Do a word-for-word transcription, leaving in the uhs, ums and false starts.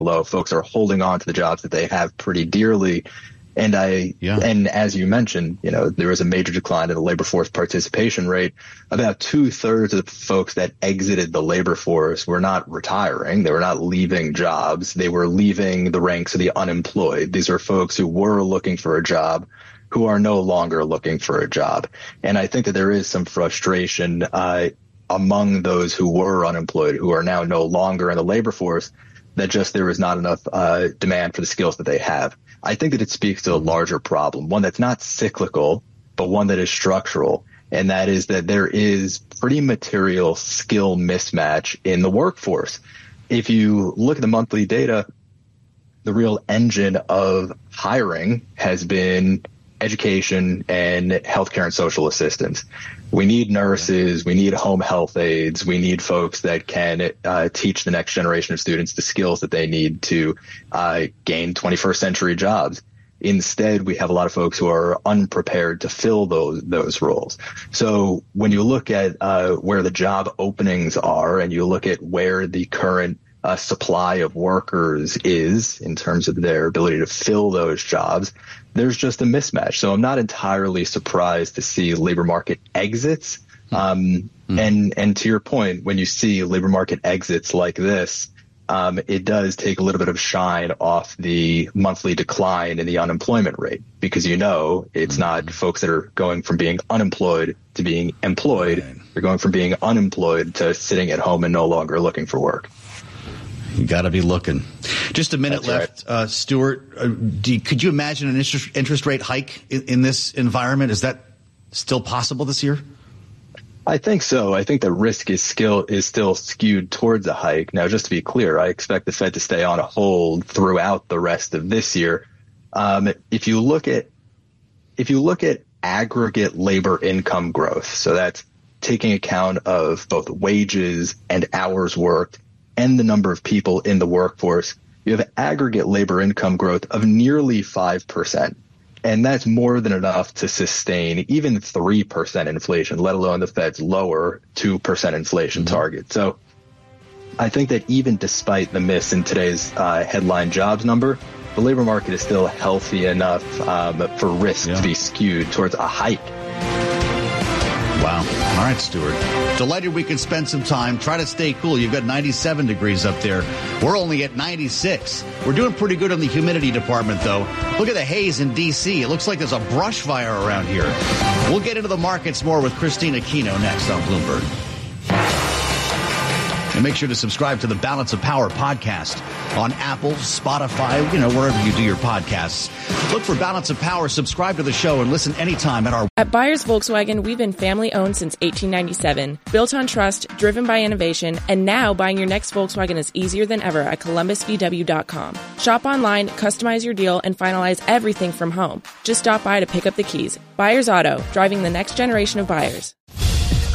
low. Folks are holding on to the jobs that they have pretty dearly. And I, yeah. and as you mentioned, you know, there was a major decline in the labor force participation rate. About two thirds of the folks that exited the labor force were not retiring. They were not leaving jobs. They were leaving the ranks of the unemployed. These are folks who were looking for a job, who are no longer looking for a job. And I think that there is some frustration, uh, among those who were unemployed, who are now no longer in the labor force, that just there is not enough, uh, demand for the skills that they have. I think that it speaks to a larger problem, one that's not cyclical, but one that is structural. And that is that there is pretty material skill mismatch in the workforce. If you look at the monthly data, the real engine of hiring has been education and healthcare and social assistance. We need nurses. We need home health aides. We need folks that can uh, teach the next generation of students the skills that they need to uh, gain twenty-first century jobs. Instead, we have a lot of folks who are unprepared to fill those those roles. So when you look at uh, where the job openings are and you look at where the current uh, supply of workers is in terms of their ability to fill those jobs, there's just a mismatch. So I'm not entirely surprised to see labor market exits. Um, mm. and, and to your point, when you see labor market exits like this, um, it does take a little bit of shine off the monthly decline in the unemployment rate, because, you know, it's mm. not folks that are going from being unemployed to being employed. Right. They're going from being unemployed to sitting at home and no longer looking for work. You got to be looking. Just a minute That's left, right. uh, Stuart. Uh, do you, could you imagine an interest, interest rate hike in, in this environment? Is that still possible this year? I think so. I think the risk is still is still skewed towards a hike. Now, just to be clear, I expect the Fed to stay on a hold throughout the rest of this year. Um, if you look at if you look at aggregate labor income growth, so that's taking account of both wages and hours worked and the number of people in the workforce, you have aggregate labor income growth of nearly five percent. And that's more than enough to sustain even three percent inflation, let alone the Fed's lower two percent inflation mm-hmm. target. So I think that even despite the miss in today's uh, headline jobs number, the labor market is still healthy enough um, for risk yeah. to be skewed towards a hike. Wow. All right, Stuart. Delighted we could spend some time. Try to stay cool. You've got ninety-seven degrees up there. We're only at ninety-six. We're doing pretty good on the humidity department, though. Look at the haze in D C. It looks like there's a brush fire around here. We'll get into the markets more with Christina Aquino next on Bloomberg. And make sure to subscribe to the Balance of Power podcast on Apple, Spotify, you know, wherever you do your podcasts. Look for Balance of Power, subscribe to the show, and listen anytime at our... At Buyers Volkswagen, we've been family-owned since eighteen ninety-seven. Built on trust, driven by innovation, and now buying your next Volkswagen is easier than ever at Columbus V W dot com. Shop online, customize your deal, and finalize everything from home. Just stop by to pick up the keys. Buyers Auto, driving the next generation of buyers.